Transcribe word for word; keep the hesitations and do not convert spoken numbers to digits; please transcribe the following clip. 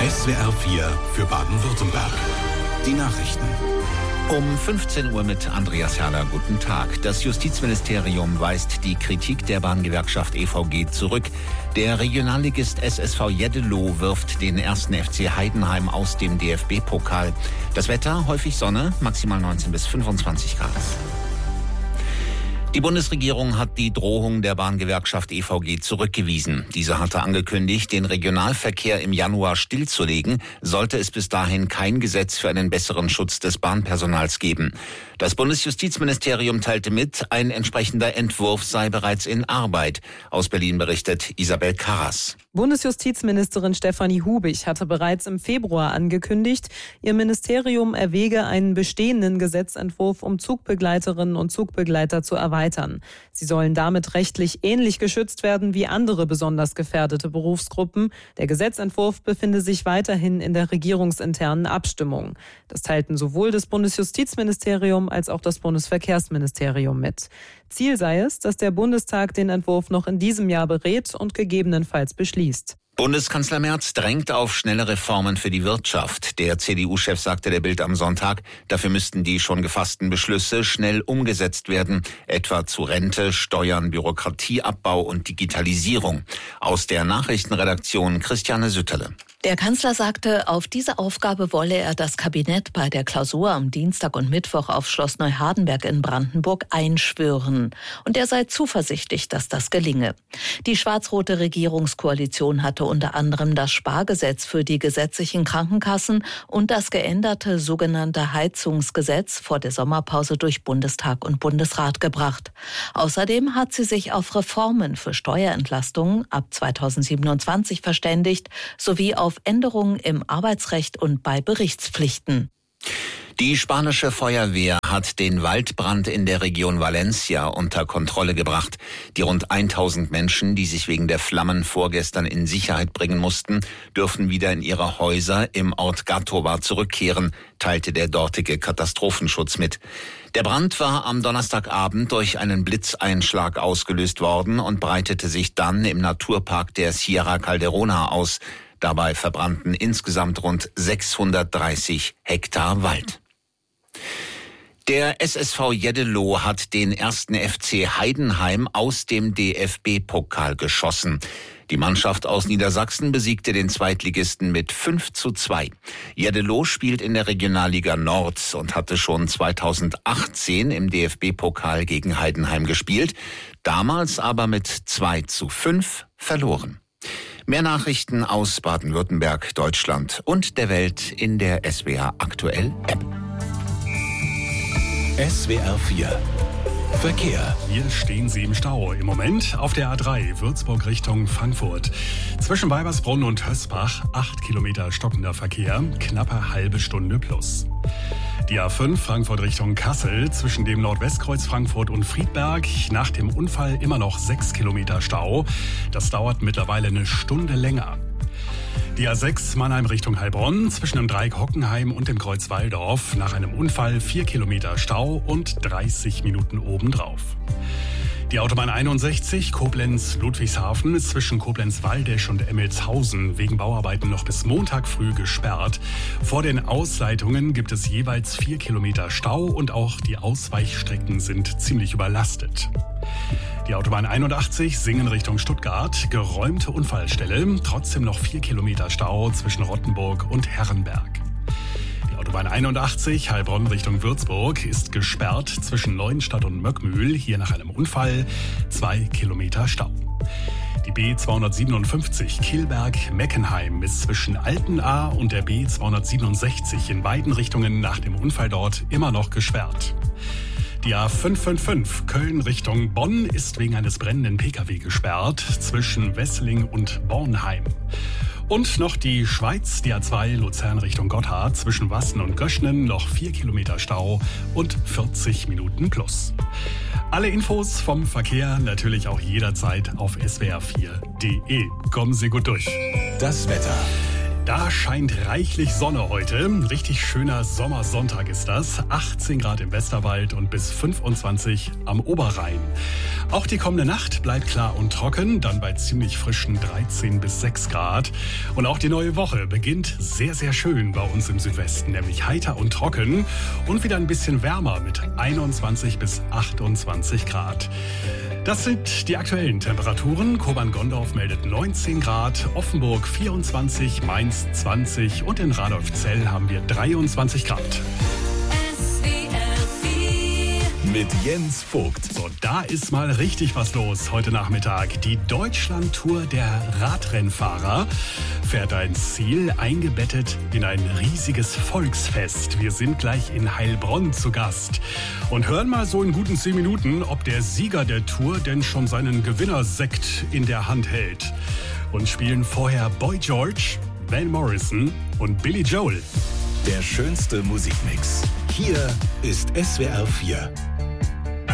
S W R vier für Baden-Württemberg. Die Nachrichten. Um fünfzehn Uhr mit Andreas Herrler. Guten Tag. Das Justizministerium weist die Kritik der Bahngewerkschaft E V G zurück. Der Regionalligist S S V Jeddeloh wirft den ersten F C Heidenheim aus dem D F B-Pokal. Das Wetter, häufig Sonne, maximal neunzehn bis fünfundzwanzig Grad. Die Bundesregierung hat die Drohung der Bahngewerkschaft E V G zurückgewiesen. Diese hatte angekündigt, den Regionalverkehr im Januar stillzulegen, sollte es bis dahin kein Gesetz für einen besseren Schutz des Bahnpersonals geben. Das Bundesjustizministerium teilte mit, ein entsprechender Entwurf sei bereits in Arbeit. Aus Berlin berichtet Isabel Karras. Bundesjustizministerin Stefanie Hubig hatte bereits im Februar angekündigt, ihr Ministerium erwäge einen bestehenden Gesetzentwurf, um Zugbegleiterinnen und Zugbegleiter zu erweitern. Sie sollen damit rechtlich ähnlich geschützt werden wie andere besonders gefährdete Berufsgruppen. Der Gesetzentwurf befinde sich weiterhin in der regierungsinternen Abstimmung. Das teilten sowohl das Bundesjustizministerium als auch das Bundesverkehrsministerium mit. Ziel sei es, dass der Bundestag den Entwurf noch in diesem Jahr berät und gegebenenfalls beschließt. Bundeskanzler Merz drängt auf schnelle Reformen für die Wirtschaft. Der C D U-Chef sagte der Bild am Sonntag, dafür müssten die schon gefassten Beschlüsse schnell umgesetzt werden, etwa zu Rente, Steuern, Bürokratieabbau und Digitalisierung. Aus der Nachrichtenredaktion Christiane Sütterle. Der Kanzler sagte, auf diese Aufgabe wolle er das Kabinett bei der Klausur am Dienstag und Mittwoch auf Schloss Neuhardenberg in Brandenburg einschwören. Und er sei zuversichtlich, dass das gelinge. Die schwarz-rote Regierungskoalition hatte unter anderem das Spargesetz für die gesetzlichen Krankenkassen und das geänderte sogenannte Heizungsgesetz vor der Sommerpause durch Bundestag und Bundesrat gebracht. Außerdem hat sie sich auf Reformen für Steuerentlastungen ab zweitausendsiebenundzwanzig verständigt, sowie auf Änderungen im Arbeitsrecht und bei Berichtspflichten. Die spanische Feuerwehr hat den Waldbrand in der Region Valencia unter Kontrolle gebracht. Die rund tausend Menschen, die sich wegen der Flammen vorgestern in Sicherheit bringen mussten, dürfen wieder in ihre Häuser im Ort Gàtova zurückkehren, teilte der dortige Katastrophenschutz mit. Der Brand war am Donnerstagabend durch einen Blitzeinschlag ausgelöst worden und breitete sich dann im Naturpark der Sierra Calderona aus. Dabei verbrannten insgesamt rund sechshundertdreißig Hektar Wald. Der S S V Jeddeloh hat den ersten F C Heidenheim aus dem D F B-Pokal geschossen. Die Mannschaft aus Niedersachsen besiegte den Zweitligisten mit fünf zu zwei. Jeddeloh spielt in der Regionalliga Nord und hatte schon zweitausendachtzehn im D F B-Pokal gegen Heidenheim gespielt, damals aber mit zwei zu fünf verloren. Mehr Nachrichten aus Baden-Württemberg, Deutschland und der Welt in der S W R Aktuell App. S W R vier Verkehr. Hier stehen Sie im Stau. Im Moment auf der A drei Würzburg Richtung Frankfurt. Zwischen Weibersbrunn und Hösbach acht Kilometer stockender Verkehr, knappe halbe Stunde plus. Die A fünf Frankfurt Richtung Kassel zwischen dem Nordwestkreuz Frankfurt und Friedberg. Nach dem Unfall immer noch sechs Kilometer Stau. Das dauert mittlerweile eine Stunde länger. Die A sechs Mannheim Richtung Heilbronn zwischen dem Dreieck Hockenheim und dem Kreuz Walldorf. Nach einem Unfall vier Kilometer Stau und dreißig Minuten obendrauf. Die Autobahn einundsechzig Koblenz-Ludwigshafen ist zwischen Koblenz-Waldesch und Emmelshausen wegen Bauarbeiten noch bis Montag früh gesperrt. Vor den Ausleitungen gibt es jeweils vier Kilometer Stau und auch die Ausweichstrecken sind ziemlich überlastet. Die Autobahn einundachtzig Singen Richtung Stuttgart, geräumte Unfallstelle, trotzdem noch vier Kilometer Stau zwischen Rottenburg und Herrenberg. Die Autobahn einundachtzig Heilbronn Richtung Würzburg ist gesperrt zwischen Neuenstadt und Möckmühl, hier nach einem Unfall zwei Kilometer Stau. Die B zweihundertsiebenundfünfzig Kilberg-Meckenheim ist zwischen Altenahr und der B zweihundertsiebenundsechzig in beiden Richtungen nach dem Unfall dort immer noch gesperrt. Die A fünf fünf fünf Köln Richtung Bonn ist wegen eines brennenden Pkw gesperrt zwischen Wessling und Bornheim. Und noch die Schweiz, die A zwei Luzern Richtung Gotthard zwischen Wassen und Göschnen, noch vier Kilometer Stau und vierzig Minuten plus. Alle Infos vom Verkehr natürlich auch jederzeit auf S W R vier Punkt D E. Kommen Sie gut durch. Das Wetter. Da scheint reichlich Sonne heute. Richtig schöner Sommersonntag ist das. achtzehn Grad im Westerwald und bis fünfundzwanzig am Oberrhein. Auch die kommende Nacht bleibt klar und trocken, dann bei ziemlich frischen dreizehn bis sechs Grad. Und auch die neue Woche beginnt sehr, sehr schön bei uns im Südwesten, nämlich heiter und trocken und wieder ein bisschen wärmer mit einundzwanzig bis achtundzwanzig Grad. Das sind die aktuellen Temperaturen. Kobern-Gondorf meldet neunzehn Grad, Offenburg vierundzwanzig, Mainz zwanzig und in Radolfzell haben wir dreiundzwanzig Grad. Mit Jens Vogt. So, da ist mal richtig was los heute Nachmittag. Die Deutschland-Tour der Radrennfahrer fährt ein Ziel, eingebettet in ein riesiges Volksfest. Wir sind gleich in Heilbronn zu Gast und hören mal so in guten zehn Minuten, ob der Sieger der Tour denn schon seinen Gewinnersekt in der Hand hält. Und spielen vorher Boy George, Van Morrison und Billy Joel. Der schönste Musikmix. Hier ist S W R vier.